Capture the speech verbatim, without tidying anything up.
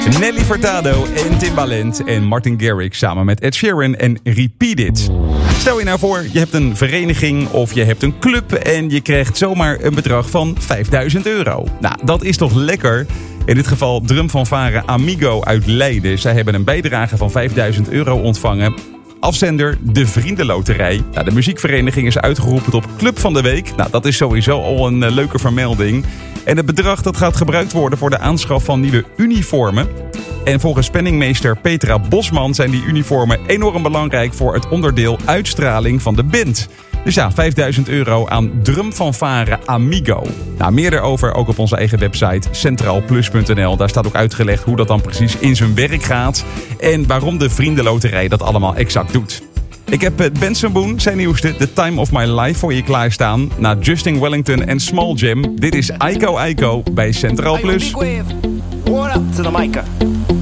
Nelly Furtado en Timbaland en Martin Garrix samen met Ed Sheeran en Repeat It. Stel je nou voor, je hebt een vereniging of je hebt een club en je krijgt zomaar een bedrag van vijfduizend euro. Nou, dat is toch lekker? In dit geval drumfanfare Amigo uit Leiden. Zij hebben een bijdrage van vijfduizend euro ontvangen. Afzender De Vriendenloterij. Nou, de muziekvereniging is uitgeroepen tot Club van de Week. Nou, dat is sowieso al een uh, leuke vermelding. En het bedrag dat gaat gebruikt worden voor de aanschaf van nieuwe uniformen. En volgens penningmeester Petra Bosman zijn die uniformen enorm belangrijk voor het onderdeel uitstraling van de band. Dus ja, vijfduizend euro aan drumfanfare Amigo. Nou, meer daarover ook op onze eigen website centraal plus punt n l. Daar staat ook uitgelegd hoe dat dan precies in zijn werk gaat. En waarom de Vriendenloterij dat allemaal exact doet. Ik heb Benson Boone, zijn nieuwste, The Time of My Life, voor je klaarstaan. Na Justin Wellington en Small Jam. Dit is Aiko Aiko bij Centraal Plus. What up to the mic?